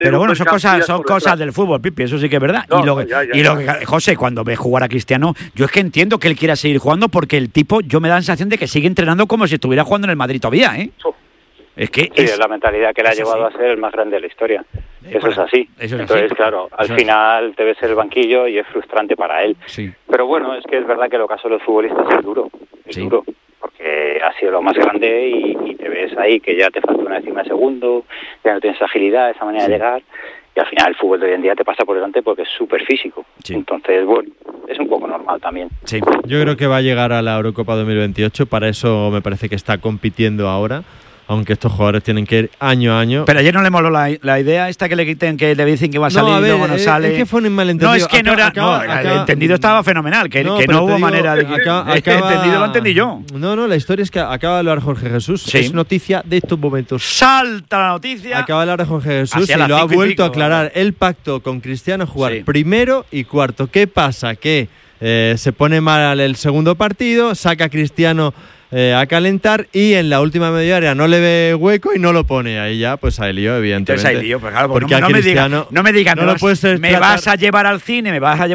Pero bueno, son cosas del fútbol, Pipi, eso sí que es verdad. No, José, cuando ve jugar a Cristiano, yo es que entiendo que él quiera seguir jugando porque el tipo, yo me da la sensación de que sigue entrenando como si estuviera jugando en el Madrid todavía, ¿eh? Es que es la mentalidad que le ha llevado a ser el más grande de la historia. Eso es así. Entonces, claro, al final te ves en el banquillo y es frustrante para él. Sí. Pero bueno, es que es verdad que lo caso de los futbolistas es duro. Es duro. Porque ha sido lo más grande y te ves ahí que ya te falta una décima de segundo, ya no tienes agilidad, esa manera de llegar, y al final el fútbol de hoy en día te pasa por delante porque es súper físico. Entonces, bueno, es un poco normal también. Yo creo que va a llegar a la Eurocopa 2028, para eso me parece que está compitiendo ahora, aunque estos jugadores tienen que ir año a año. Pero ayer no le moló la idea esta que le quiten, que le dicen que va a salir y luego no sale. Es que fue un malentendido. No, es que el entendido estaba fenomenal, que no hubo manera de... entendido lo entendí yo. No, la historia es que acaba de hablar Jorge Jesús. Es noticia de estos momentos. ¡Salta la noticia! Acaba de hablar Jorge Jesús y lo ha vuelto a aclarar. El pacto con Cristiano, jugar primero y cuarto. ¿Qué pasa? Que se pone mal el segundo partido, saca a Cristiano a calentar y en la última media hora no le ve hueco y no lo pone. Ahí ya pues hay lío, evidentemente. Entonces hay lío, pues claro, porque no me digan me vas a llevar al cine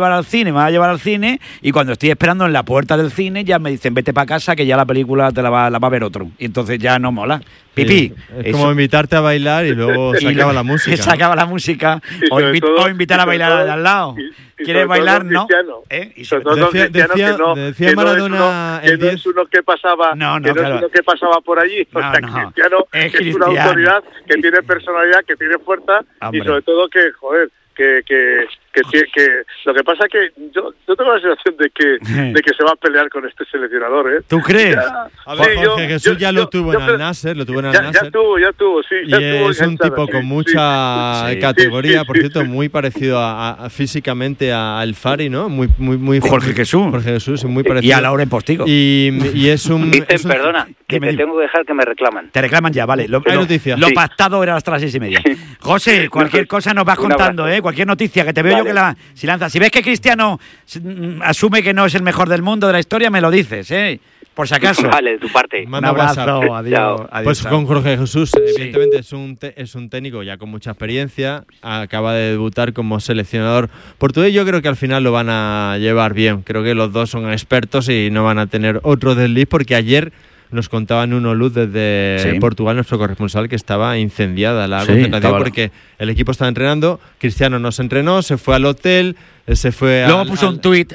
y cuando estoy esperando en la puerta del cine ya me dicen vete para casa que ya la película te la va a ver otro y entonces ya no mola. Pipi. Es como invitarte a bailar y luego se acaba la música. Se acaba la música o invitar a bailar al de al lado. ¿Quieres bailar? No. Y sobre todo decía Maradona que no es uno que pasaba que pasaba por allí. Cristiano es una autoridad que tiene personalidad, que tiene fuerza. Hombre. Y sobre todo que, joder, que lo que pasa es que yo tengo la sensación de que se va a pelear con este seleccionador, ¿eh? ¿Tú crees? Jorge Jesús ya lo tuvo en Al Nassr, Ya tuvo, sí. Es un tipo con mucha categoría, por cierto, muy parecido físicamente a El Fari, ¿no? Muy Jorge Jesús, muy parecido. Y a Lauren Postigo. Y es un... Perdona, que te tengo que dejar que me reclaman. Te reclaman ya, vale. Lo pactado era hasta las 6:30. José, cualquier cosa nos vas contando, ¿eh? Cualquier noticia que te veo yo que si lanzas. Si ves que Cristiano asume que no es el mejor del mundo de la historia, me lo dices, ¿eh? Por si acaso. Vale, de tu parte. Manda un abrazo, adiós. Pues con Jorge Jesús, evidentemente es un técnico ya con mucha experiencia, acaba de debutar como seleccionador portugués. Yo creo que al final lo van a llevar bien. Creo que los dos son expertos y no van a tener otro desliz, porque ayer nos contaban uno luz desde Portugal, nuestro corresponsal, que estaba incendiada la concentración porque el equipo estaba entrenando, Cristiano no se entrenó, se fue al hotel, se fue luego puso un tuit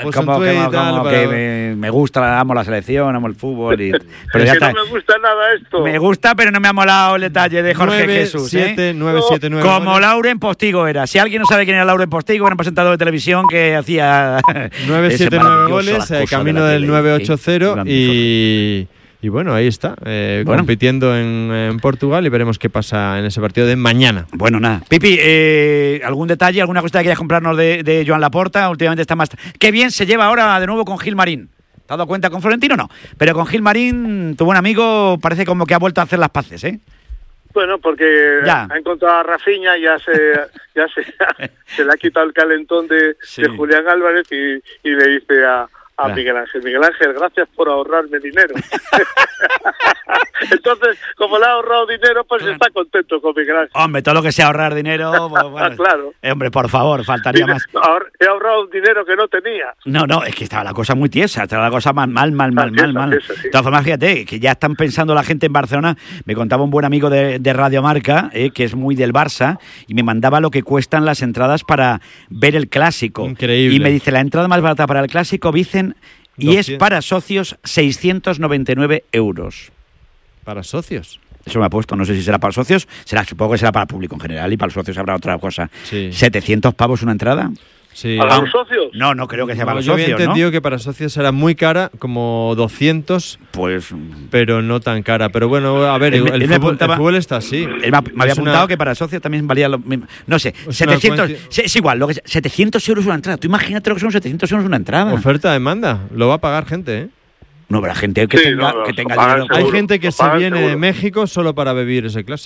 que me gusta, amo la selección, amo el fútbol pero ya está. No me gusta nada esto. Me gusta, pero no me ha molado el detalle de Jorge Jesús. 979 como Lauren Postigo era. Si alguien no sabe quién era Lauren Postigo, era un presentador de televisión que hacía 979 goles, camino del 980 y bueno, ahí está, compitiendo en Portugal, y veremos qué pasa en ese partido de mañana. Bueno, nada. Pipi, ¿algún detalle, alguna cosa que quieras comprarnos de Joan Laporta? Últimamente está más... Qué bien se lleva ahora de nuevo con Gilmarín. ¿Te has dado cuenta? Con Florentino no. Pero con Gilmarín, tu buen amigo, parece como que ha vuelto a hacer las paces, ¿eh? Bueno, porque ha encontrado a Rafinha, ya se le ha quitado el calentón de Julián Álvarez y le dice a Miguel Ángel, gracias por ahorrarme dinero. Entonces, como le ha ahorrado dinero, pues está contento con Miguel Ángel. Hombre, todo lo que sea ahorrar dinero, pues, bueno, claro. Hombre, por favor, faltaría más. He ahorrado un dinero que no tenía. No, es que estaba la cosa muy tiesa, estaba la cosa mal. Tiesa, sí. De todas formas, fíjate, que ya están pensando la gente en Barcelona. Me contaba un buen amigo de Radio Marca, que es muy del Barça, y me mandaba lo que cuestan las entradas para ver el Clásico. Increíble. Y me dice, la entrada más barata para el Clásico, Vicen, y es para socios 699 euros. ¿Para socios? Eso me ha puesto, no sé si será para socios, supongo que será para el público en general, y para los socios habrá otra cosa. Sí. ¿700 pavos una entrada? Sí. ¿Para los socios? No creo que sea para los socios, ¿no? Yo había entendido que para socios era muy cara, como 200, pues, pero no tan cara. Pero bueno, a ver, el fútbol está así. Él me había apuntado que para socios también valía lo mismo. No sé, 700, es igual, 700 euros una entrada. Tú imagínate lo que son 700 euros una entrada. Oferta-demanda, lo va a pagar gente, ¿eh? No, pero gente que tenga dinero. Hay gente que se viene de México solo para vivir ese Clásico.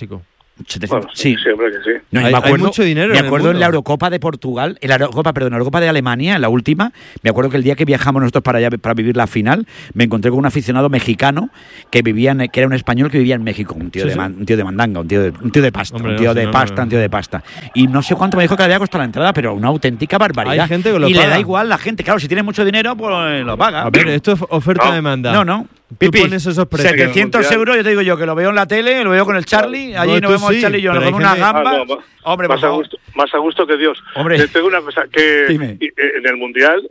Bueno, sí, siempre que sí. No, hay mucho dinero. Me acuerdo en la Eurocopa de Portugal, en la Eurocopa de Alemania, en la última, me acuerdo que el día que viajamos nosotros para allá para vivir la final, me encontré con un aficionado mexicano que era un español que vivía en México, un tío de mandanga, un tío de pasta, un tío de pasta. Y no sé cuánto me dijo que le había costado la entrada, pero una auténtica barbaridad. Hay gente que lo paga. Le da igual la gente, claro, si tiene mucho dinero, pues lo paga. A ver, esto es oferta-demanda. No. Pipi, pones esos precios. 700 euros, yo te digo yo, que lo veo en la tele, lo veo con el Charlie, allí nos vemos el Charlie y yo, nos comemos una gamba. Hombre, más a gusto que Dios. Hombre. Te tengo una cosa, que en el Mundial,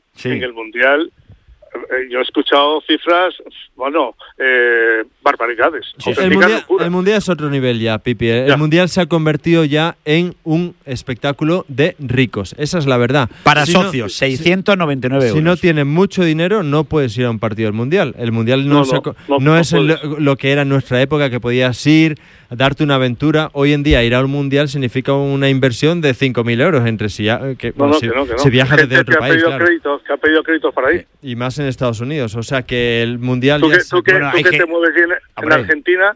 yo he escuchado cifras, barbaridades. Sí. El mundial es otro nivel ya, Pipi. El Mundial se ha convertido ya en un espectáculo de ricos. Esa es la verdad. Para socios, 699 euros. Si no tienes mucho dinero, no puedes ir a un partido del Mundial. El Mundial no es lo que era en nuestra época, que podías ir, darte una aventura. Hoy en día ir a un Mundial significa una inversión de 5.000 euros entre si viajas desde otro país. Que ha pedido créditos para ir. Y más en Estados Unidos. O sea que el Mundial... Tú que te mueves bien en Argentina,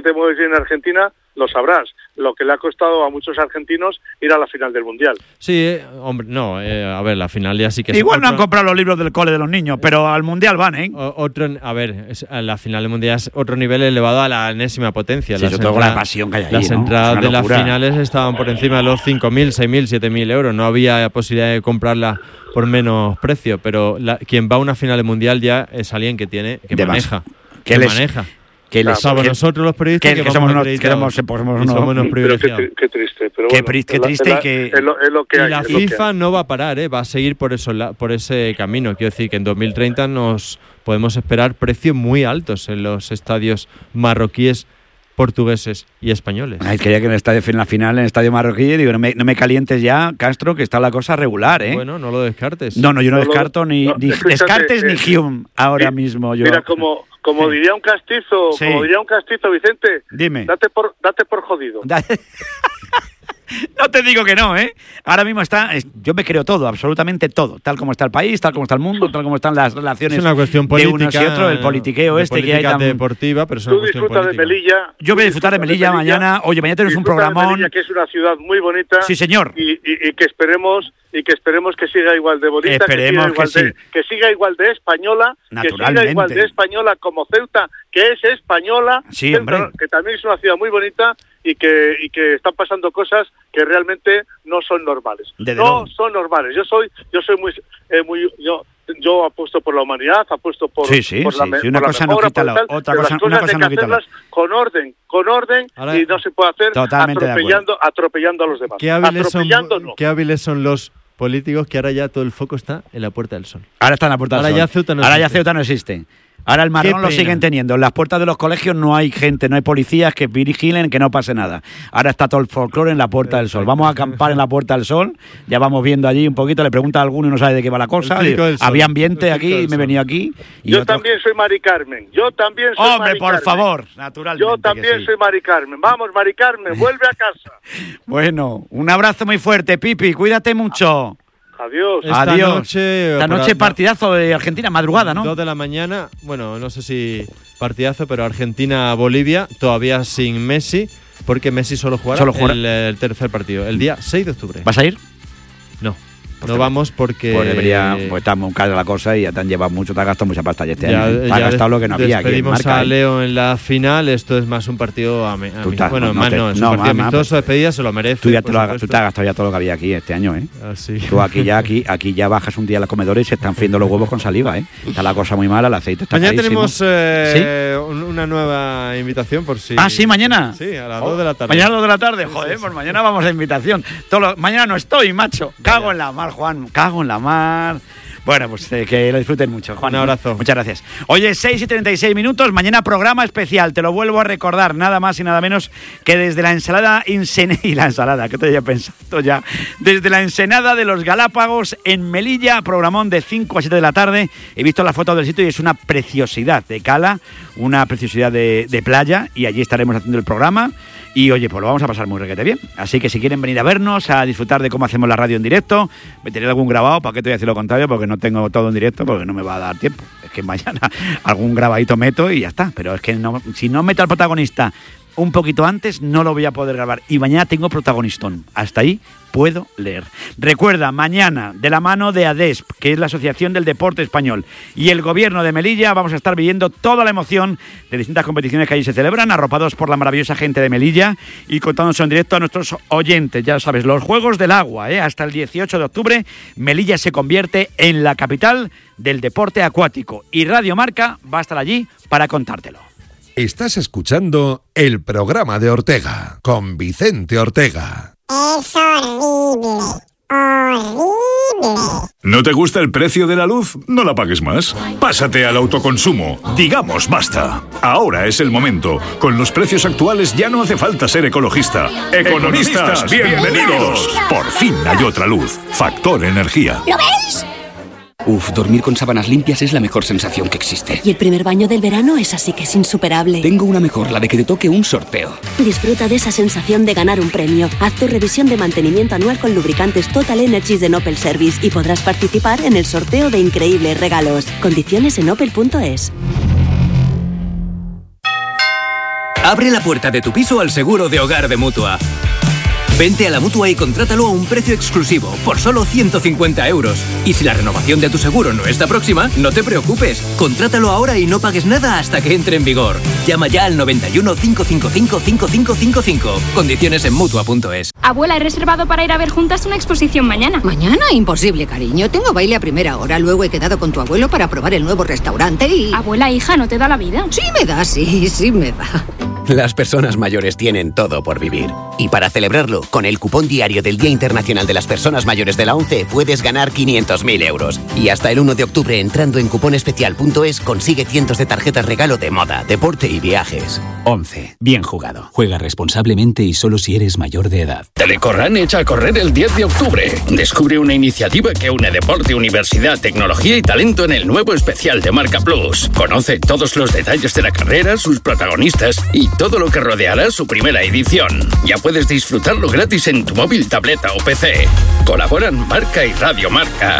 lo sabrás. Lo que le ha costado a muchos argentinos ir a la final del Mundial. Sí, hombre, no, a ver, la final ya sí que... Igual no han comprado los libros del cole de los niños, pero al Mundial van, ¿eh? La final del Mundial es otro nivel elevado a la enésima potencia. Sí, sobre todo con la pasión que hay ahí, las entradas de las finales estaban por encima de los 5.000, 6.000, 7.000 euros. No había posibilidad de comprarla por menos precio, pero quien va a una final del Mundial ya es alguien que maneja. Nosotros los periodistas que somos unos privilegiados. Qué triste, pero qué triste y que es lo que hay. Y la FIFA no va a parar, va a seguir por ese camino. Quiero decir que en 2030 nos podemos esperar precios muy altos en los estadios marroquíes, portugueses y españoles. Quería que en la final en el estadio marroquí, digo, no me calientes ya, Castro, que está la cosa regular, ¿eh? Bueno, no lo descartes. No, yo no descarto ni Descartes ni Hume ahora mismo. Mira, como diría un castizo, Vicente, dime. Date por jodido. No te digo que no, ¿eh? Ahora mismo yo me creo todo, absolutamente todo, tal como está el país, tal como está el mundo, tal como están las relaciones es una cuestión política, de unos y otros, el politiqueo que hay tan... deportiva, pero es una cuestión política. Tú disfrutas de Melilla. Yo voy a disfrutar de Melilla mañana. Oye, mañana tenemos un programón. Melilla, que es una ciudad muy bonita. Sí, señor. Y que esperemos que siga igual de bonita, que siga igual de española, que siga igual de española como Ceuta, que es española, sí, Ceuta, que también es una ciudad muy bonita y que están pasando cosas que realmente no son normales. Son normales. Yo apuesto por la humanidad, apuesto por la una cosa no quita la otra, una cosa no quita la otra. Con orden, ahora, y no se puede hacer atropellando a los demás. Qué hábiles son los políticos, que ahora ya todo el foco está en la Puerta del Sol. Ahora está en la Puerta del Sol. Ahora ya Ceuta no existe. Ahora el marrón lo siguen teniendo. En las puertas de los colegios no hay gente, no hay policías que vigilen que no pase nada. Ahora está todo el folclore en la Puerta del Sol. Vamos a acampar en la Puerta del Sol. Ya vamos viendo allí un poquito. Le pregunta a alguno y no sabe de qué va la cosa. Había ambiente aquí y me he venido aquí. Yo también soy Mari Carmen. Hombre, por favor, naturalmente. Yo también soy Mari Carmen. Vamos, Mari Carmen, vuelve a casa. Bueno, un abrazo muy fuerte, Pipi. Cuídate mucho. Adiós. Esta noche partidazo de Argentina, madrugada, ¿no? 2 de la mañana, bueno, no sé si partidazo, pero Argentina-Bolivia, todavía sin Messi, porque Messi solo jugará el tercer partido, el día 6 de octubre. ¿Vas a ir? No. No vamos porque... Pues está muy cara la cosa y ya te han llevado mucho, te has gastado mucha pasta este año. Te has gastado lo que no había aquí en Marca. Despedimos a Leo en la final, esto es más un partido es un partido amistoso, despedida, se lo merece. Tú te has gastado ya todo lo que había aquí este año, ¿eh? Así. Tú aquí ya bajas un día a la comedora y se están friendo los huevos con saliva, ¿eh? Está la cosa muy mala, el aceite está mañana carísimo. Tenemos una nueva invitación por si... ¿Ah, sí, mañana? Sí, a las 2 de la tarde. Mañana a las 2 de la tarde, joder, pues mañana vamos a invitación. Mañana no estoy, macho. Cago en la mar, Juan, cago en la mar. Bueno, pues que lo disfruten mucho, Juan. Un abrazo. Muchas gracias. Oye, 6:36, mañana programa especial, te lo vuelvo a recordar, nada más y nada menos que desde la ensalada y la ensalada, que te había pensado ya, desde la Ensenada de los Galápagos en Melilla, programón de 5 a 7 de la tarde. He visto la foto del sitio y es una preciosidad de cala, una preciosidad de playa, y allí estaremos haciendo el programa. Y oye, pues lo vamos a pasar muy requete bien. Así que si quieren venir a vernos, a disfrutar de cómo hacemos la radio en directo, me tenéis algún grabado, ¿para qué te voy a decir lo contrario? Porque no tengo todo en directo, porque no me va a dar tiempo. Es que mañana algún grabadito meto y ya está. Pero es que no, si no meto al protagonista un poquito antes, no lo voy a poder grabar. Y mañana tengo protagonistón. Hasta ahí puedo leer. Recuerda, mañana, de la mano de ADESP, que es la Asociación del Deporte Español, y el Gobierno de Melilla, vamos a estar viviendo toda la emoción de distintas competiciones que allí se celebran, arropados por la maravillosa gente de Melilla y contándonos en directo a nuestros oyentes. Ya sabes, los Juegos del Agua, hasta el 18 de octubre, Melilla se convierte en la capital del deporte acuático. Y Radio Marca va a estar allí para contártelo. Estás escuchando el programa de Ortega, con Vicente Ortega. Es horrible, horrible. ¿No te gusta el precio de la luz? No la pagues más. Pásate al autoconsumo. Digamos basta. Ahora es el momento. Con los precios actuales ya no hace falta ser ecologista. ¡Economistas, bienvenidos! Por fin hay otra luz. Factor Energía. ¿Lo veis? Uf, dormir con sábanas limpias es la mejor sensación que existe. Y el primer baño del verano es así que es insuperable. Tengo una mejor, la de que te toque un sorteo. Disfruta de esa sensación de ganar un premio. Haz tu revisión de mantenimiento anual con lubricantes Total Energies de Opel Service y podrás participar en el sorteo de increíbles regalos. Condiciones en opel.es. Abre la puerta de tu piso al seguro de hogar de Mutua. Vente a la Mutua y contrátalo a un precio exclusivo, por solo 150 euros. Y si la renovación de tu seguro no está próxima, no te preocupes. Contrátalo ahora y no pagues nada hasta que entre en vigor. Llama ya al 91 555 5555. Condiciones en Mutua.es. Abuela, he reservado para ir a ver juntas una exposición mañana. ¿Mañana? Imposible, cariño. Tengo baile a primera hora. Luego he quedado con tu abuelo para probar el nuevo restaurante y... Abuela, hija, ¿no te da la vida? Sí me da, sí me da. Las personas mayores tienen todo por vivir. Y para celebrarlo, con el cupón diario del Día Internacional de las Personas Mayores de la ONCE puedes ganar 500.000 euros. Y hasta el 1 de octubre, entrando en cuponespecial.es, consigue cientos de tarjetas regalo de moda, deporte y viajes. ONCE. Bien jugado. Juega responsablemente y solo si eres mayor de edad. Telecorran echa a correr el 10 de octubre. Descubre una iniciativa que une deporte, universidad, tecnología y talento en el nuevo especial de Marca Plus. Conoce todos los detalles de la carrera, sus protagonistas y todo lo que rodeará su primera edición. Ya puedes disfrutarlo gratis en tu móvil, tableta o PC. Colaboran Marca y Radio Marca.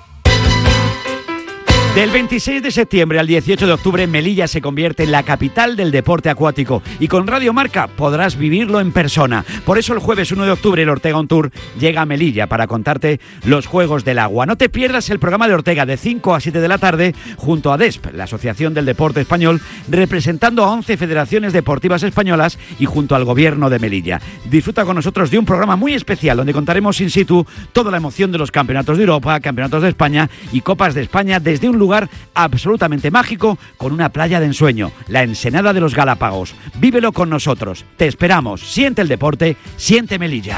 Del 26 de septiembre al 18 de octubre, Melilla se convierte en la capital del deporte acuático y con Radio Marca podrás vivirlo en persona. Por eso el jueves 1 de octubre el Ortega On Tour llega a Melilla para contarte los Juegos del Agua. No te pierdas el programa de Ortega de 5 a 7 de la tarde junto a ADESP, la Asociación del Deporte Español, representando a 11 federaciones deportivas españolas y junto al Gobierno de Melilla. Disfruta con nosotros de un programa muy especial donde contaremos in situ toda la emoción de los campeonatos de Europa, campeonatos de España y Copas de España desde un lugar absolutamente mágico con una playa de ensueño, la Ensenada de los Galápagos. Vívelo con nosotros. Te esperamos. Siente el deporte, siente Melilla.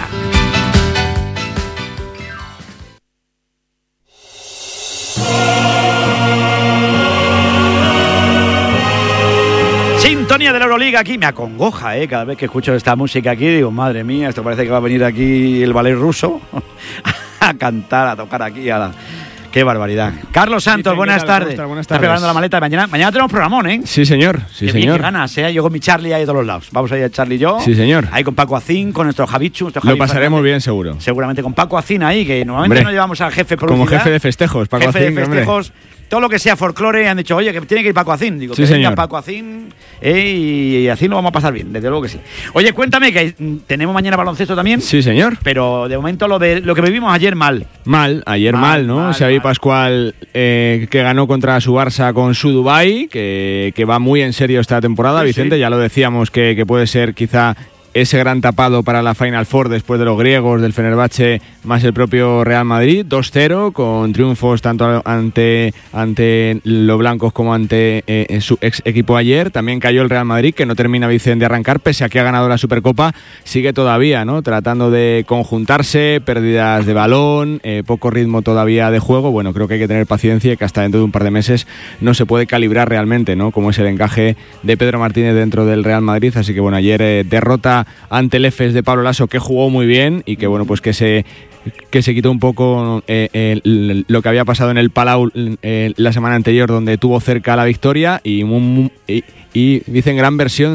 Sintonía de la Euroliga aquí, me acongoja, cada vez que escucho esta música aquí, digo, madre mía, esto parece que va a venir aquí el ballet ruso a cantar, a tocar aquí a la... ¡Qué barbaridad! Carlos Santos, sí, buenas tardes. Buenas tardes. Estás preparando la maleta. Mañana tenemos programón, ¿eh? Sí, señor. Sí, señor. Bien, qué ganas, Yo con mi Charlie ahí a todos los lados. Vamos a ir a Charlie y yo. Sí, señor. Ahí con Paco Acín, con nuestro Javichu. Lo pasaremos bien, seguro. Seguramente con Paco Acín ahí, que normalmente no llevamos al jefe por como jefe de festejos, Paco Acín. Jefe de festejos. Todo lo que sea folclore han dicho, oye, que tiene que ir Paco Acín. Digo, sí, que venga señor. Paco Acín y así lo vamos a pasar bien, desde luego que sí. Oye, cuéntame, que tenemos mañana baloncesto también. Sí, señor. Pero de momento lo que vivimos ayer mal. Ayer mal, ¿no? Xavi Pascual que ganó contra su Barça con su Dubái, que va muy en serio esta temporada, sí, Vicente, sí. Ya lo decíamos que puede ser quizá ese gran tapado para la Final Four después de los griegos, del Fenerbahce, más el propio Real Madrid, 2-0, con triunfos tanto ante los blancos como ante su ex equipo ayer. También cayó el Real Madrid, que no termina, Vicente, de arrancar, pese a que ha ganado la Supercopa, sigue todavía, ¿no? Tratando de conjuntarse, pérdidas de balón, poco ritmo todavía de juego. Bueno, creo que hay que tener paciencia y que hasta dentro de un par de meses no se puede calibrar realmente, ¿no? Como es el encaje de Pedro Martínez dentro del Real Madrid. Así que bueno, ayer derrota ante el EFES de Pablo Laso, que jugó muy bien y que bueno, pues que se quitó un poco lo que había pasado en el Palau la semana anterior, donde tuvo cerca la victoria y dicen gran versión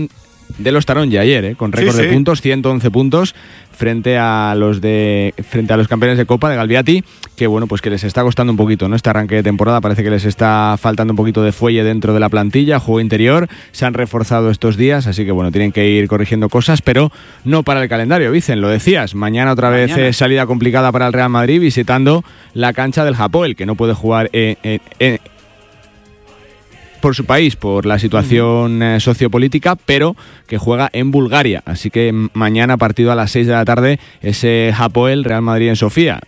de los Taronja ayer, con récord de puntos, 111 puntos frente a los campeones de Copa de Galviati, que bueno, pues que les está costando un poquito, ¿no? Este arranque de temporada parece que les está faltando un poquito de fuelle dentro de la plantilla, juego interior, se han reforzado estos días, así que bueno, tienen que ir corrigiendo cosas, pero no para el calendario, Vicen, lo decías, mañana otra vez salida complicada para el Real Madrid visitando la cancha del Hapoel, que no puede jugar por su país, por la situación sociopolítica, pero que juega en Bulgaria. Así que mañana, partido a las 6 de la tarde, ese Hapoel Real Madrid en Sofía.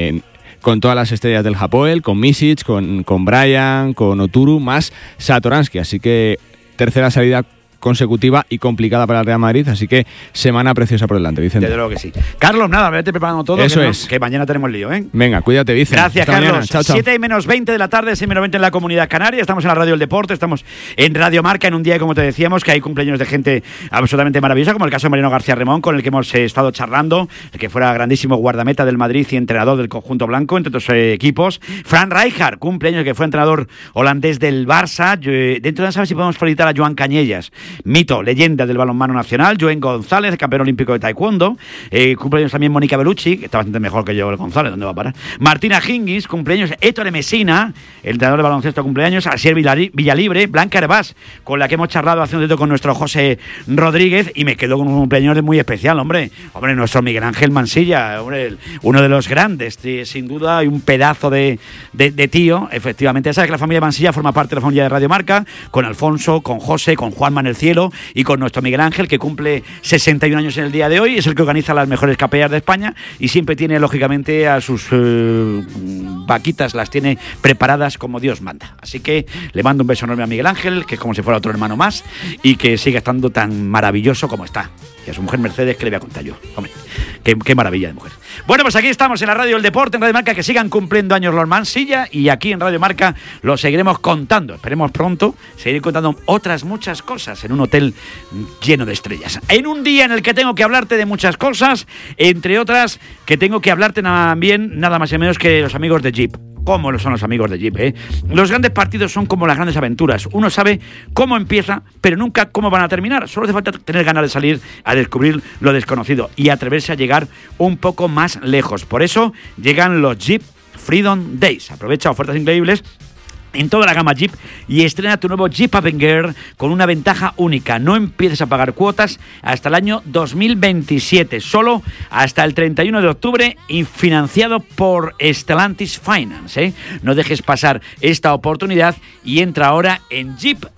Con todas las estrellas del Hapoel, con Misic, con Brian, con Oturu, más Satoransky. Así que tercera salida consecutiva y complicada para el Real Madrid, así que semana preciosa por delante, Vicente. Desde luego que sí. Carlos, nada, vete preparando todo. Eso es. Que mañana tenemos lío, ¿eh? Venga, cuídate, Vicente. Gracias, hasta Carlos. Chao, chao. 7:20 de la tarde, 6:20 en la Comunidad Canaria. Estamos en la Radio del Deporte, estamos en Radio Marca en un día, como te decíamos, que hay cumpleaños de gente absolutamente maravillosa, como el caso de Mariano García Remón, con el que hemos estado charlando, el que fuera grandísimo guardameta del Madrid y entrenador del conjunto blanco, entre otros equipos. Fran Rijkaard, cumpleaños, que fue entrenador holandés del Barça. Dentro de sabes si podemos felicitar a Joan Cañellas, mito, leyenda del balonmano nacional, Joen González, campeón olímpico de taekwondo, cumpleaños también Mónica Bellucci, que está bastante mejor que yo, el González, ¿dónde va a parar? Martina Hingis, cumpleaños Ettore Messina, el entrenador de baloncesto, cumpleaños, Asier Villalibre, Blanca Herbás, con la que hemos charlado hace un rato con nuestro José Rodríguez, y me quedo con un cumpleaños muy especial, hombre, nuestro Miguel Ángel Mansilla, hombre, uno de los grandes, sin duda, y un pedazo de tío, efectivamente. Sabes que la familia Mansilla forma parte de la familia de Radio Marca, con Alfonso, con José, con Juanma en el cielo, y con nuestro Miguel Ángel, que cumple 61 años en el día de hoy, es el que organiza las mejores capeas de España y siempre tiene, lógicamente, a sus vaquitas, las tiene preparadas como Dios manda. Así que le mando un beso enorme a Miguel Ángel, que es como si fuera otro hermano más, y que siga estando tan maravilloso como está. Y a su mujer Mercedes, que le voy a contar yo. Hombre, qué maravilla de mujer. Bueno, pues aquí estamos en la Radio del Deporte, en Radio Marca, que sigan cumpliendo años los Mansilla, y aquí en Radio Marca lo seguiremos contando. Esperemos pronto seguir contando otras muchas cosas en un hotel lleno de estrellas. En un día en el que tengo que hablarte de muchas cosas, entre otras que tengo que hablarte también nada más y menos que los amigos de Jeep. ¿Cómo lo son los amigos de Jeep, eh? Los grandes partidos son como las grandes aventuras. Uno sabe cómo empieza, pero nunca cómo van a terminar. Solo hace falta tener ganas de salir a descubrir lo desconocido y atreverse a llegar un poco más lejos. Por eso llegan los Jeep Freedom Days. Aprovecha ofertas increíbles en toda la gama Jeep y estrena tu nuevo Jeep Avenger con una ventaja única. No empieces a pagar cuotas hasta el año 2027, solo hasta el 31 de octubre y financiado por Stellantis Finance, ¿eh? No dejes pasar esta oportunidad y entra ahora en Jeep.es.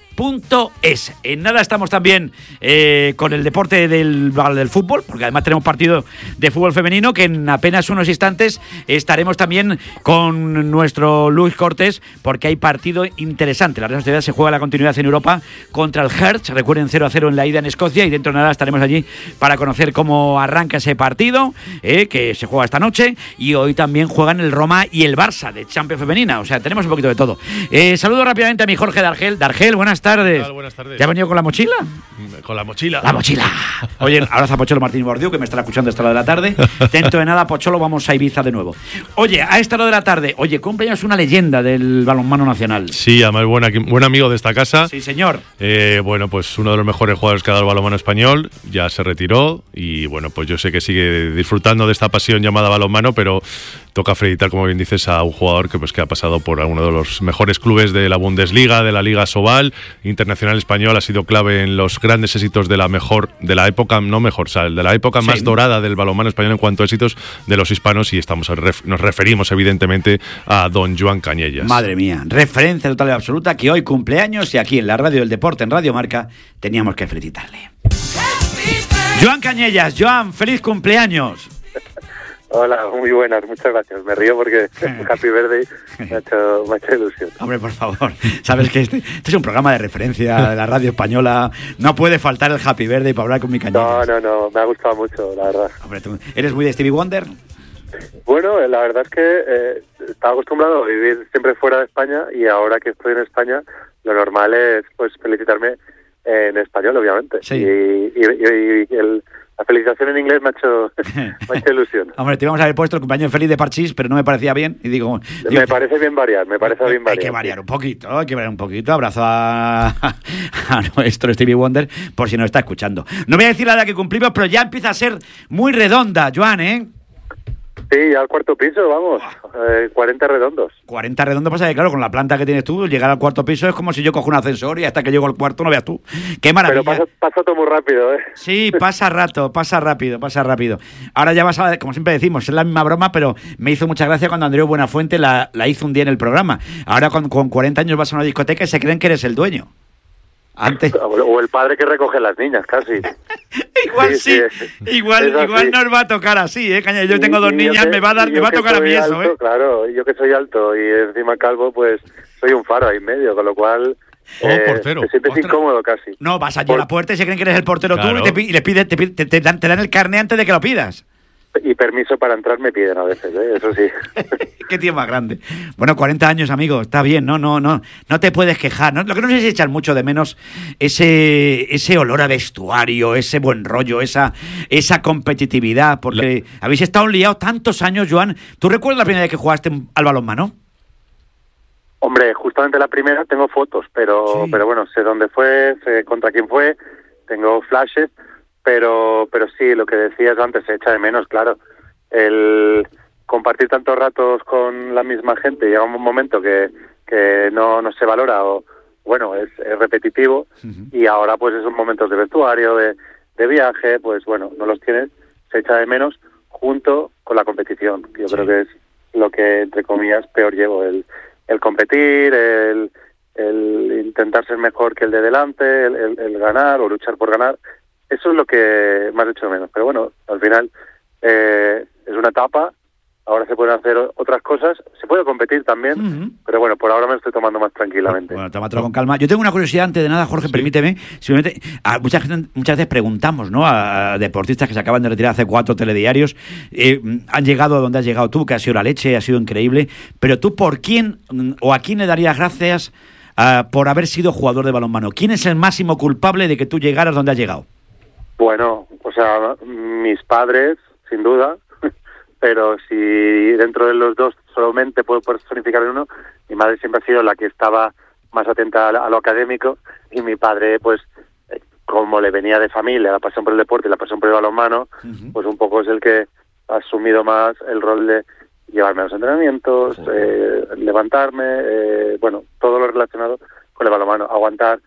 En nada estamos también con el deporte del fútbol, porque además tenemos partido de fútbol femenino, que en apenas unos instantes estaremos también con nuestro Luis Cortés, porque hay partido interesante. La Real Sociedad se juega la continuidad en Europa contra el Hertz, recuerden 0-0 en la ida en Escocia, y dentro de nada estaremos allí para conocer cómo arranca ese partido, que se juega esta noche, y hoy también juegan el Roma y el Barça de Champions Femenina, o sea, tenemos un poquito de todo. Saludo rápidamente a mi Jorge Dargel. Dargel, buenas tardes. Buenas tardes. ¿Ya ha venido con la mochila? Con la mochila. La mochila. Oye, abrazo a Pocholo Martín Bordiú, que me estará escuchando a esta hora de la tarde. Dentro de nada, Pocholo, vamos a Ibiza de nuevo. Oye, a esta hora de la tarde, cumpleaños una leyenda del balonmano nacional. Sí, además buen amigo de esta casa. Sí, señor. Bueno, pues uno de los mejores jugadores que ha dado el balonmano español, ya se retiró y bueno, pues yo sé que sigue disfrutando de esta pasión llamada balonmano, pero toca felicitar, como bien dices, a un jugador que ha pasado por uno de los mejores clubes de la Bundesliga, de la Liga Sobal, internacional español, ha sido clave en los grandes éxitos de la época más dorada del balonmano español en cuanto a éxitos de los hispanos, y nos referimos evidentemente a don Joan Cañellas. Madre mía, referencia total y absoluta, que hoy cumpleaños, y aquí en la Radio del Deporte, en Radio Marca, teníamos que felicitarle. Joan Cañellas, Joan, feliz cumpleaños. Hola, muy buenas, muchas gracias. Me río porque Happy Birthday me ha hecho ilusión. Hombre, por favor, sabes que este es un programa de referencia de la radio española. No puede faltar el Happy Birthday para hablar con mi Cañellas. No, me ha gustado mucho, la verdad. Hombre, ¿tú eres muy de Stevie Wonder? Bueno, la verdad es que estaba acostumbrado a vivir siempre fuera de España, y ahora que estoy en España, lo normal es pues felicitarme en español, obviamente. Sí. Y La felicitación en inglés me ha hecho ilusión. Hombre, te íbamos a haber puesto el cumpleaños feliz de Parchís, pero no me parecía bien. Y digo me parece bien variar, Hay que variar un poquito, Abrazo a nuestro Stevie Wonder, por si nos está escuchando. No voy a decir la edad que cumplimos, pero ya empieza a ser muy redonda, Joan, ¿eh? Sí, ya al cuarto piso, vamos, 40 redondos. 40 redondos pasa que, claro, con la planta que tienes tú, llegar al cuarto piso es como si yo cojo un ascensor y hasta que llego al cuarto no veas tú. ¡Qué maravilla! Pero pasa todo muy rápido, ¿eh? Sí, pasa rápido. Ahora ya vas a, como siempre decimos, es la misma broma, pero me hizo mucha gracia cuando Andreu Buenafuente la hizo un día en el programa. Ahora con 40 años vas a una discoteca y se creen que eres el dueño. Antes. O el padre que recoge las niñas, casi. Igual nos va a tocar así, Caña. Yo tengo dos niñas, me va a tocar a mí alto, eso, Claro, yo que soy alto y encima calvo, pues soy un faro ahí en medio, con lo cual... portero. Te sientes incómodo casi. No, vas allí a la puerta y se creen que eres el portero tú y te dan el carné antes de que lo pidas. Y permiso para entrar me piden a veces, eso sí. Qué tío más grande. Bueno, 40 años, amigo, está bien, no te puedes quejar. ¿No? Lo que no sé si echar mucho de menos ese olor a vestuario, ese buen rollo, esa competitividad, porque habéis estado liados tantos años, Joan. ¿Tú recuerdas la primera vez que jugaste al balonmano? Hombre, justamente la primera tengo fotos, pero bueno, sé dónde fue, sé contra quién fue, tengo flashes. Pero sí, lo que decías antes, se echa de menos, claro. El compartir tantos ratos con la misma gente, llega un momento que no se valora o, bueno, es repetitivo. Y ahora pues esos momentos de vestuario, de viaje, pues bueno, no los tienes, se echa de menos junto con la competición. Yo creo que es lo que, entre comillas, peor llevo, el competir, el intentar ser mejor que el de delante, el ganar o luchar por ganar. Eso es lo que más echo de menos. Pero bueno, al final es una etapa. Ahora se pueden hacer otras cosas. Se puede competir también. Pero bueno, por ahora me lo estoy tomando más tranquilamente. Bueno, tómatelo con calma. Yo tengo una curiosidad antes de nada, Jorge, permíteme. Simplemente, muchas veces preguntamos, ¿no? A deportistas que se acaban de retirar hace 4 telediarios. Han llegado a donde has llegado tú, que ha sido la leche, ha sido increíble. Pero tú, ¿por quién o a quién le darías gracias por haber sido jugador de balonmano? ¿Quién es el máximo culpable de que tú llegaras donde has llegado? Bueno, o sea, mis padres, sin duda, pero si dentro de los dos solamente puedo personificar en uno, mi madre siempre ha sido la que estaba más atenta a lo académico y mi padre, pues, como le venía de familia la pasión por el deporte y la pasión por el balonmano, pues un poco es el que ha asumido más el rol de llevarme a los entrenamientos, levantarme, bueno, todo lo relacionado con el balonmano, aguantar...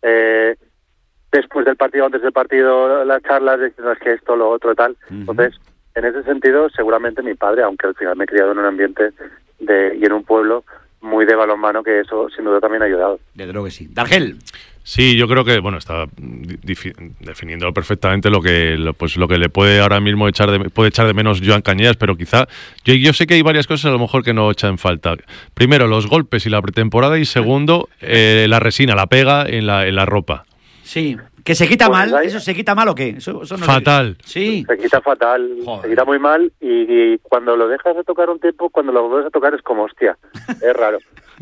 después del partido, antes del partido, las charlas diciendo es que esto, lo otro, tal. Entonces, en ese sentido, seguramente mi padre, aunque al final me he criado en un ambiente y en un pueblo muy de balonmano, que eso sin duda también ha ayudado. Desde luego que sí. Dargel. Sí, yo creo que, bueno, está definiendo perfectamente lo que le puede ahora mismo echar de menos Joan Cañellas, pero quizá, yo sé que hay varias cosas a lo mejor que no echan falta. Primero, los golpes y la pretemporada, y segundo, la resina, la pega en la ropa. Sí, que se quita mal. ¿Eso se quita mal o qué? Eso no fatal. Sí. Se quita fatal, se quita muy mal y cuando lo dejas de tocar un tiempo, cuando lo vuelves a tocar es como hostia, es raro.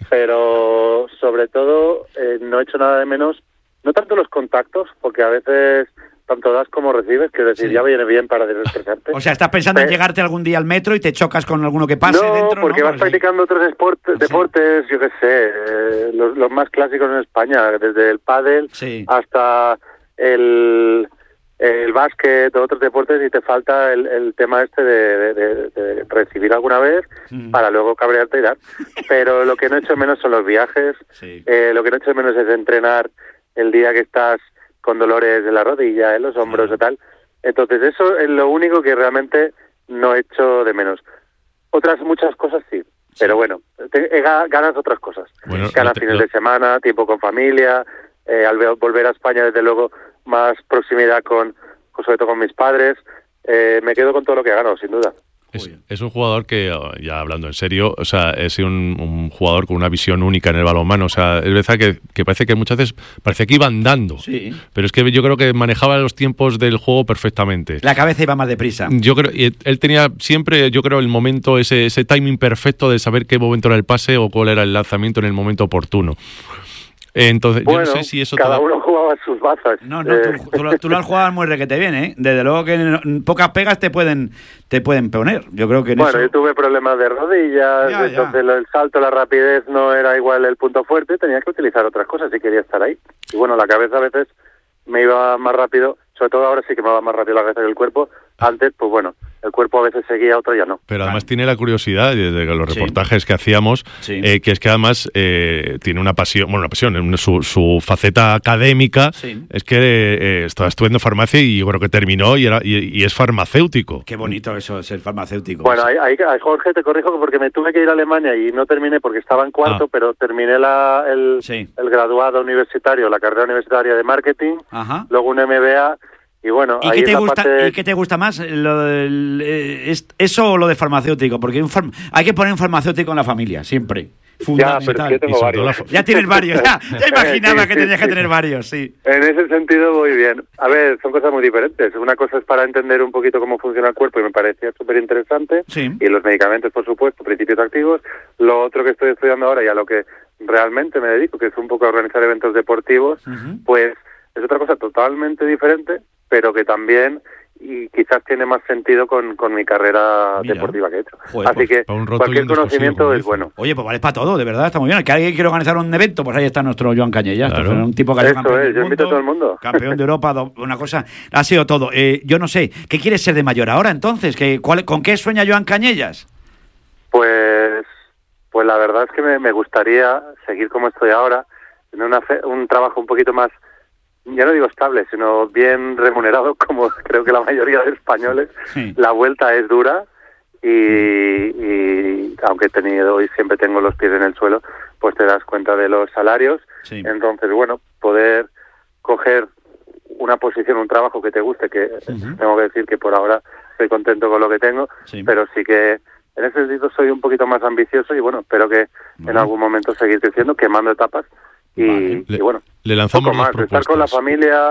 Pero sobre todo no he hecho nada de menos, no tanto los contactos, porque a veces tanto das como recibes, que decir, ya viene bien para desestresarte. O sea, ¿estás pensando en llegarte algún día al metro y te chocas con alguno que pase dentro? No, porque vas practicando otros deportes, yo qué sé, los más clásicos en España, desde el pádel hasta el básquet o otros deportes, y te falta el tema este de recibir alguna vez para luego cabrearte y dar. Pero lo que no echo menos son los viajes, lo que no echo menos es entrenar el día que estás con dolores en la rodilla, en los hombros y tal. Entonces eso es lo único que realmente no echo de menos. Otras muchas cosas sí, pero bueno, ganas otras cosas. Ganas fines de semana, tiempo con familia, al volver a España, desde luego, más proximidad sobre todo con mis padres. Me quedo con todo lo que he ganado, sin duda. Es un jugador que, ya hablando en serio, o sea, es un jugador con una visión única en el balonmano. O sea, es verdad que parece que muchas veces parece que iba andando, pero es que yo creo que manejaba los tiempos del juego perfectamente. La cabeza iba más deprisa. Yo creo, y él tenía siempre, yo creo, el momento, ese timing perfecto de saber qué momento era el pase o cuál era el lanzamiento en el momento oportuno. Entonces, bueno, yo no sé si eso... cada uno jugaba sus bazas. No, tú lo has jugado muy requete bien, ¿eh? Desde luego que pocas pegas te pueden poner. Yo creo que yo tuve problemas de rodillas, entonces el salto, la rapidez no era igual el punto fuerte, tenía que utilizar otras cosas si quería estar ahí. Y bueno, la cabeza a veces me iba más rápido, sobre todo ahora sí que me va más rápido la cabeza que el cuerpo. Antes, pues bueno, el cuerpo a veces seguía, otro ya no. Pero además tiene la curiosidad de los reportajes que hacíamos, que es que además tiene una pasión, su faceta académica es que estaba estudiando farmacia y bueno, que terminó y es farmacéutico. Qué bonito eso, ser farmacéutico. Bueno, ahí Jorge, te corrijo porque me tuve que ir a Alemania y no terminé porque estaba en cuarto, pero terminé el graduado universitario, la carrera universitaria de marketing, luego un MBA. Y bueno, ¿Y qué te gusta más? ¿Eso o lo de farmacéutico? Porque hay que poner un farmacéutico en la familia, siempre. Ya, pero es que tengo varios. Ya tienes varios, ya imaginaba que tenías que tener varios, sí. En ese sentido voy bien. A ver, son cosas muy diferentes. Una cosa es para entender un poquito cómo funciona el cuerpo y me parecía súper interesante. Y los medicamentos, por supuesto, principios activos. Lo otro que estoy estudiando ahora y a lo que realmente me dedico, que es un poco a organizar eventos deportivos, pues es otra cosa totalmente diferente, pero que también y quizás tiene más sentido con mi carrera deportiva que he hecho. Joder, así que cualquier conocimiento es bueno. Oye, pues vale para todo, de verdad, está muy bien. Que alguien quiere organizar un evento, pues ahí está nuestro Joan Cañellas, claro. Un tipo que ha sido campeón del yo invito a todo el mundo. Campeón de Europa, una cosa, ha sido todo. Yo no sé, ¿qué quieres ser de mayor ahora entonces? ¿Con qué sueña Joan Cañellas? Pues la verdad es que me gustaría seguir como estoy ahora, tener un trabajo un poquito más, ya no digo estable, sino bien remunerado, como creo que la mayoría de españoles. Sí. La vuelta es dura y aunque he tenido y siempre tengo los pies en el suelo, pues te das cuenta de los salarios. Sí. Entonces, bueno, poder coger una posición, un trabajo que te guste, que tengo que decir que por ahora estoy contento con lo que tengo, pero sí que en ese sentido soy un poquito más ambicioso y bueno, espero que en algún momento seguir creciendo, quemando etapas. Y bueno, le lanzamos más, estar con la familia,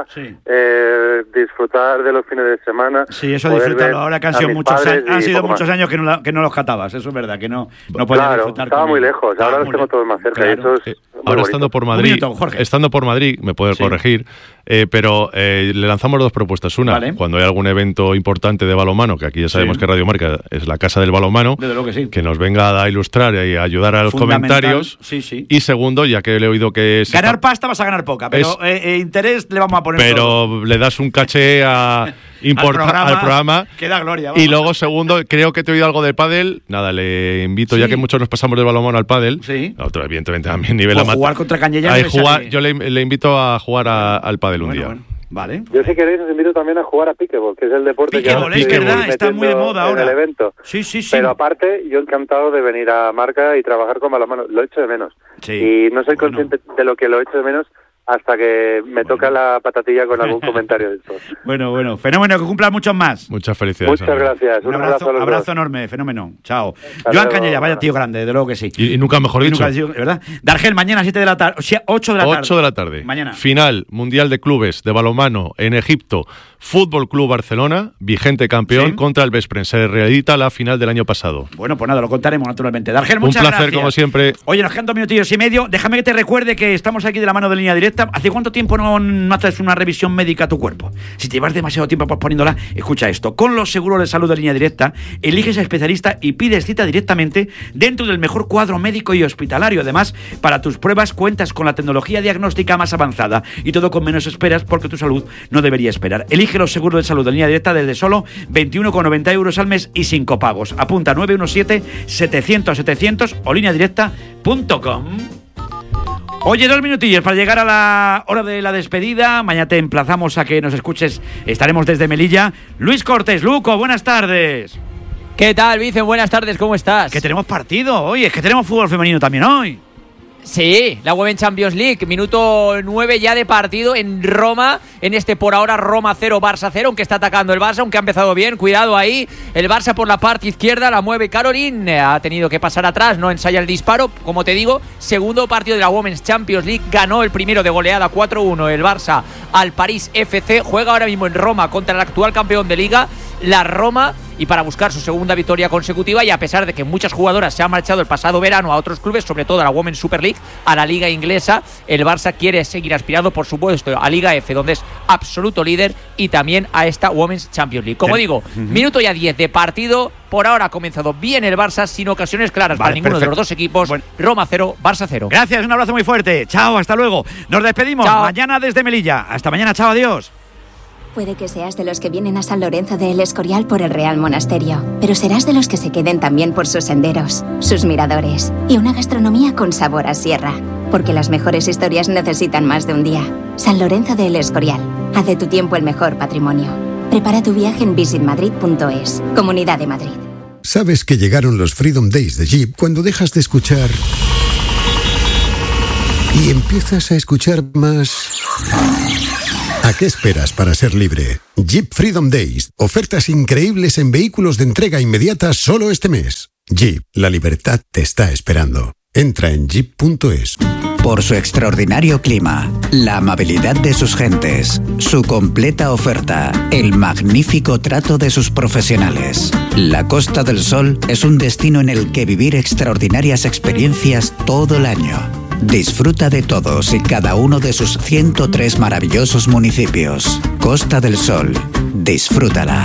disfrutar de los fines de semana. Sí, eso disfrutarlo. Ahora que han sido muchos años que no los catabas, eso es verdad, que no podías disfrutar. Estaba muy lejos, ahora los tengo todos más cerca. Claro. Y eso es ahora estando por Madrid, me puedes corregir, pero le lanzamos dos propuestas. Una, cuando hay algún evento importante de balonmano, que aquí ya sabemos que Radio Marca es la casa del balonmano, que nos venga a ilustrar y a ayudar a los comentarios. Y segundo, ya que le he oído que ganar pasta vas a ganar poca, pero interés le vamos a poner todo. Le das un caché al programa que da gloria. Y luego, segundo, creo que te he oído algo de pádel. Nada, le invito, ya que muchos nos pasamos del balonmano al pádel. Otro, evidentemente, también nivel amateur. Jugar contra Cañellas. Yo le invito a jugar al pádel un día. Bueno. Vale. Yo, si queréis, os invito también a jugar a pickleball, que es el deporte que es verdad, está muy de moda ahora. En el evento. Sí. Pero aparte, yo encantado de venir a Marca y trabajar con balonmano. Lo echo de menos. Y no soy consciente de lo que lo echo de menos hasta que me toca la patatilla con algún comentario de esto. Bueno, fenómeno, que cumplan muchos más. Muchas felicidades. Muchas gracias. Un abrazo enorme, fenómeno. Chao. Joan Cañellas, vaya tío grande, desde luego que sí. Y nunca mejor dicho. ¿Verdad? Dargel, mañana 7 de la tarde, o sea, 8 de la tarde. 8 de la tarde. Mañana. Final Mundial de Clubes de Balonmano en Egipto. Fútbol Club Barcelona, vigente campeón, contra el Veszprém. Se reedita la final del año pasado. Bueno, pues nada, lo contaremos naturalmente. Dargel, muchas gracias. Un placer, gracias. como siempre. Oye, nos quedan 2 minutillos y medio. Déjame que te recuerde que estamos aquí de la mano de Línea Directa. ¿Hace cuánto tiempo no haces una revisión médica a tu cuerpo? Si te llevas demasiado tiempo posponiéndola, escucha esto. Con los seguros de salud de Línea Directa, eliges a especialista y pides cita directamente dentro del mejor cuadro médico y hospitalario. Además, para tus pruebas cuentas con la tecnología diagnóstica más avanzada y todo con menos esperas, porque tu salud no debería esperar. Elige los seguros de salud de Línea Directa desde solo 21,90 euros al mes y sin copagos. Apunta 917-700-700 o lineadirecta.com. Oye, 2 minutillos para llegar a la hora de la despedida. Mañana te emplazamos a que nos escuches. Estaremos desde Melilla. Luis Cortés, Luco, buenas tardes. ¿Qué tal, Vicen? Buenas tardes, ¿cómo estás? Que tenemos partido hoy, es que tenemos fútbol femenino también hoy. Sí, la Women's Champions League, minuto 9 ya de partido en Roma, en este por ahora Roma 0, Barça 0, aunque está atacando el Barça, aunque ha empezado bien, cuidado ahí, el Barça por la parte izquierda, la mueve Caroline, ha tenido que pasar atrás, no ensaya el disparo, como te digo, segundo partido de la Women's Champions League, ganó el primero de goleada 4-1 el Barça al París FC, juega ahora mismo en Roma contra el actual campeón de Liga, la Roma, y para buscar su segunda victoria consecutiva, y a pesar de que muchas jugadoras se han marchado el pasado verano a otros clubes, sobre todo a la Women's Super League, a la Liga Inglesa, el Barça quiere seguir aspirando, por supuesto, a Liga F, donde es absoluto líder, y también a esta Women's Champions League. Como digo, minuto ya 10 de partido. Por ahora ha comenzado bien el Barça, sin ocasiones claras para ninguno de los dos equipos. Roma 0, Barça 0. Gracias, un abrazo muy fuerte. Chao, hasta luego. Nos despedimos. Chao. Mañana desde Melilla. Hasta mañana, chao, adiós. Puede que seas de los que vienen a San Lorenzo de El Escorial por el Real Monasterio, pero serás de los que se queden también por sus senderos, sus miradores y una gastronomía con sabor a sierra. Porque las mejores historias necesitan más de un día. San Lorenzo de El Escorial. Haz de tu tiempo el mejor patrimonio. Prepara tu viaje en visitmadrid.es. Comunidad de Madrid. ¿Sabes que llegaron los Freedom Days de Jeep cuando dejas de escuchar y empiezas a escuchar más? ¿A qué esperas para ser libre? Jeep Freedom Days. Ofertas increíbles en vehículos de entrega inmediata solo este mes. Jeep, la libertad te está esperando. Entra en jeep.es. Por su extraordinario clima, la amabilidad de sus gentes, su completa oferta, el magnífico trato de sus profesionales. La Costa del Sol es un destino en el que vivir extraordinarias experiencias todo el año. Disfruta de todos y cada uno de sus 103 maravillosos municipios. Costa del Sol. Disfrútala.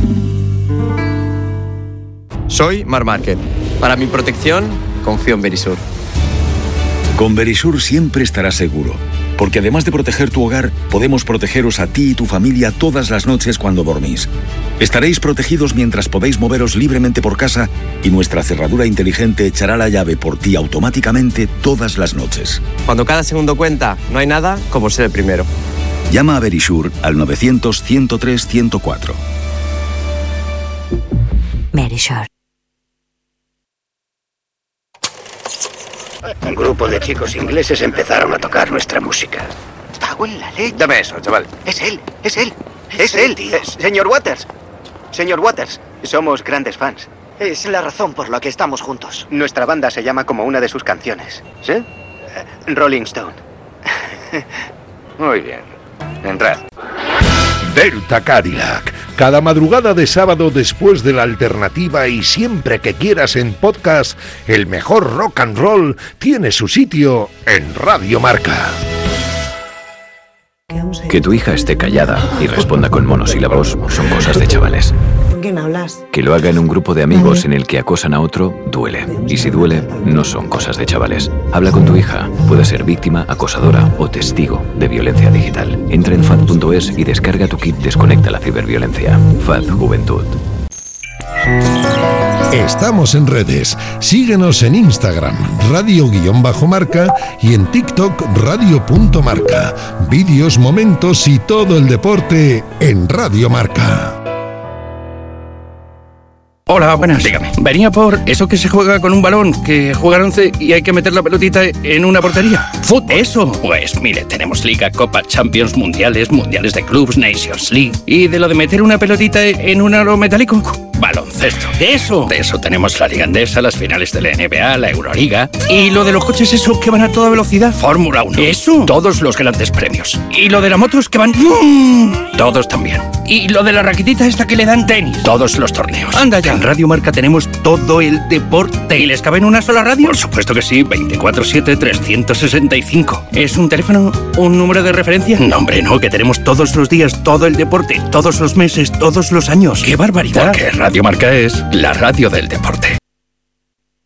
Soy Mar Márquez. Para mi protección, confío en Verisur. Con Verisur siempre estarás seguro, porque además de proteger tu hogar, podemos protegeros a ti y tu familia todas las noches cuando dormís. Estaréis protegidos mientras podéis moveros libremente por casa y nuestra cerradura inteligente echará la llave por ti automáticamente todas las noches. Cuando cada segundo cuenta, no hay nada como ser el primero. Llama a Verisur al 900-103-104. Verisur. Un grupo de chicos ingleses empezaron a tocar nuestra música. ¡Cago en la leche! Dame eso, chaval. Es él. Tío. Señor Waters, somos grandes fans. Es la razón por la que estamos juntos. Nuestra banda se llama como una de sus canciones. ¿Sí? Rolling Stone. Muy bien. Entrad. Delta Cadillac. Cada madrugada de sábado después de la alternativa y siempre que quieras en podcast, el mejor rock and roll tiene su sitio en Radio Marca. Que tu hija esté callada y responda con monosílabos son cosas de chavales. ¿Con quién hablas? Que lo haga en un grupo de amigos en el que acosan a otro, duele. Y si duele, no son cosas de chavales. Habla con tu hija. Puede ser víctima, acosadora o testigo de violencia digital. Entra en FAD.es y descarga tu kit Desconecta la ciberviolencia. FAD Juventud. Estamos en redes. Síguenos en Instagram, radio_marca, y en TikTok, radio.marca. Vídeos, momentos y todo el deporte en Radio Marca. Hola, buenas. Dígame. Venía por eso que se juega con un balón, que juegan 11 y hay que meter la pelotita en una portería. ¿Fútbol? Eso. Pues mire, tenemos Liga, Copa, Champions, Mundiales de Clubs, Nations League. ¿Y de lo de meter una pelotita en un aro metálico? Baloncesto. ¿De eso? De eso tenemos la Liga Endesa, las finales de la NBA, la Euroliga. ¿Y lo de los coches esos que van a toda velocidad? Fórmula 1. ¿Eso? Todos los grandes premios. ¿Y lo de las motos que van...? Todos también. ¿Y lo de la raquetita esta que le dan tenis? Todos los torneos. Anda ya. En Radio Marca tenemos todo el deporte. ¿Y les cabe en una sola radio? Por supuesto que sí, 24/7, 365. ¿Es un teléfono, un número de referencia? No, hombre, no, que tenemos todos los días, todo el deporte, todos los meses, todos los años. ¡Qué barbaridad! Porque Radio Marca es la radio del deporte.